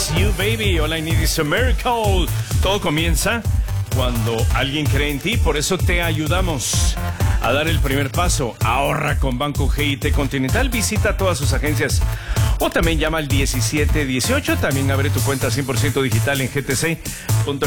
is you, baby. All I need is a miracle. Todo comienza cuando alguien cree en ti. Por eso te ayudamos a dar el primer paso. Ahorra con Banco GIT Continental. Visita todas sus agencias o también llama al 1718. También abre tu cuenta 100% digital en gtc.com.gt.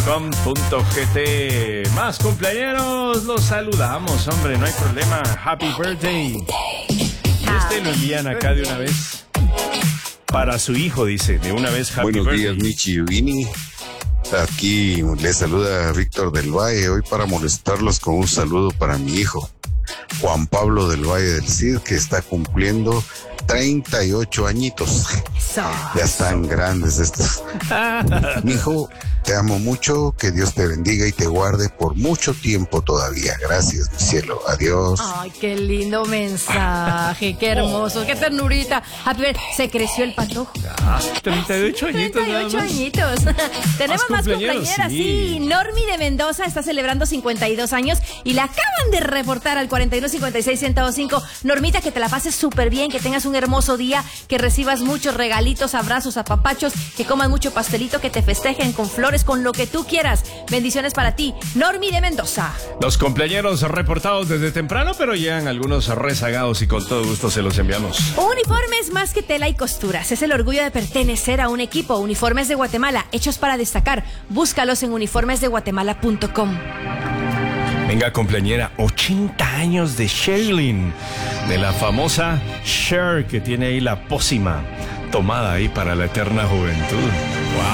Más cumpleaños, los saludamos, hombre, no hay problema. Happy birthday. Y lo envían acá de una vez para su hijo, dice, de una vez. Happy Buenos birthday. días, Michi y Vini. Aquí les saluda Víctor del Valle, hoy para molestarlos con un saludo para mi hijo, Juan Pablo del Valle del Cid, que está cumpliendo 38 añitos. Ya están grandes estos. Mi hijo, te amo mucho, que Dios te bendiga y te guarde por mucho tiempo todavía. Gracias, mi cielo. Adiós. Ay, qué lindo mensaje, qué hermoso, qué ternurita. A ver, se creció el patojo. 38 añitos. 38 añitos. Tenemos más cumpleañeras, sí. Normi de Mendoza está celebrando 52 años y la acaban de reportar al 4256-1025. Normita, que te la pases súper bien, que tengas un hermoso día, que recibas muchos regalitos, abrazos, apapachos, que comas mucho pastelito, que te festejen con flores, con lo que tú quieras. Bendiciones para ti, Normi de Mendoza. Los cumpleañeros reportados desde temprano, pero llegan algunos rezagados y con todo gusto se los enviamos. Uniformes más que tela y costuras. Es el orgullo de pertenecer a un equipo. Uniformes de Guatemala, hechos para destacar. Búscalos en uniformesdeguatemala.com. Venga, cumpleañera, 80 años de Sherilyn, de la famosa Cher, que tiene ahí la pócima tomada ahí para la eterna juventud. ¡Wow!